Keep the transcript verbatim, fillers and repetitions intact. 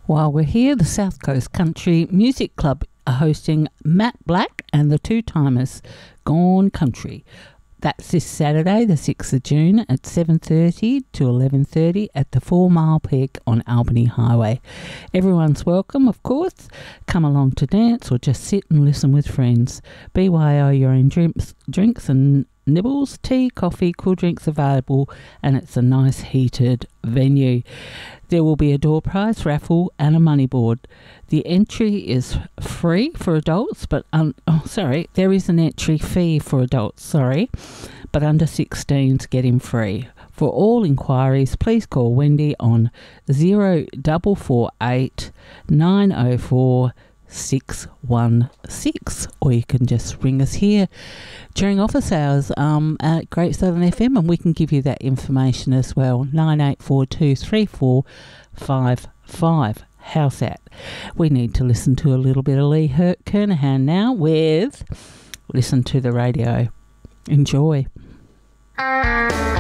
While we're here, the South Coast Country Music Club are hosting Matt Black and the Two Timers, Gone Country. That's this Saturday, the sixth of June at seven thirty to eleven thirty at the Four Mile Peak on Albany Highway. Everyone's welcome, of course. Come along to dance or just sit and listen with friends. B Y O your own drinks, drinks and nibbles, tea, coffee, cool drinks available, and it's a nice heated venue. There will be a door prize raffle and a money board. The entry is free for adults, but um, oh, sorry, there is an entry fee for adults, sorry, but under sixteens get in free. For all inquiries, please call Wendy on zero four four eight nine zero four six one six, or you can just ring us here during office hours um, at Great Southern F M, and we can give you that information as well. nine eight four two three four five five. How's that? We need to listen to a little bit of Lee Hurt Kernahan now with Listen to the Radio. Enjoy.